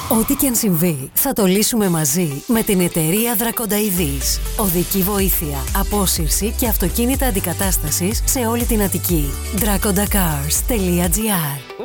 Ό,τι και αν συμβεί, θα το λύσουμε μαζί με την εταιρεία Δρακονταειδής. Οδική βοήθεια, απόσυρση και αυτοκίνητα αντικατάστασης σε όλη την Αττική. drakondacars.gr